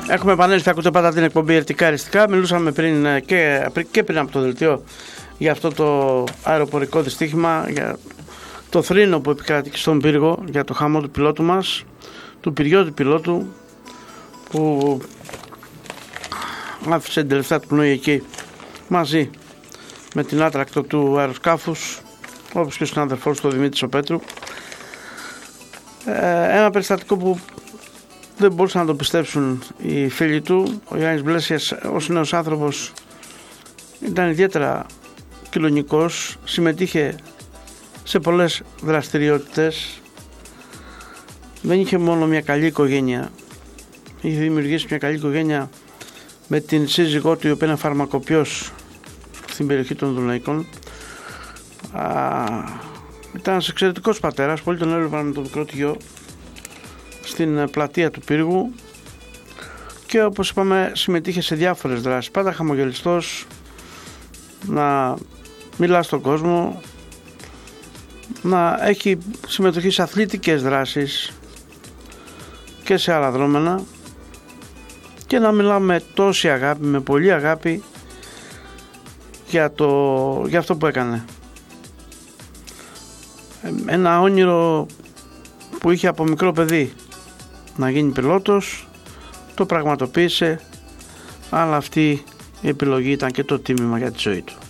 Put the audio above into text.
Έχουμε επανέλθει, ακούτε πάντα την εκπομπή Ερτικά Αριστικά. Μιλούσαμε και πριν από το δελτίο για αυτό το αεροπορικό δυστύχημα, για το θρήνο που επικρατεί στον πύργο, για το χαμό του πιλότου μας, του πυριώτη πιλότου, που άφησε την τελευταία του πνοή εκεί μαζί με την άτρακτο του αεροσκάφους, όπως και ο συνάδελφός του Δημήτρης ο Πέτρου. Ένα περιστατικό που δεν μπορούσαν να το πιστέψουν οι φίλοι του. Ο Γιάννης Μπλέσιας ως νέος άνθρωπος ήταν ιδιαίτερα κοινωνικός, συμμετείχε σε πολλές δραστηριότητες, δεν είχε μόνο μια καλή οικογένεια, είχε δημιουργήσει μια καλή οικογένεια με την σύζυγό του, η οποία είναι φαρμακοποιός στην περιοχή των Δουναϊκών. Ήταν ένας εξαιρετικός πατέρας, πολύ τον έβλεπαν με το μικρό του γιο στην πλατεία του πύργου και, όπως είπαμε, συμμετείχε σε διάφορες δράσεις, πάντα χαμογελιστός, να μιλά στον κόσμο, να έχει συμμετοχή σε αθλητικές δράσεις και σε άλλα δρόμενα και να μιλά με τόση αγάπη, με πολύ αγάπη για αυτό που έκανε. Ένα όνειρο που είχε από μικρό παιδί, να γίνει πιλότος, το πραγματοποίησε, αλλά αυτή η επιλογή ήταν και το τίμημα για τη ζωή του.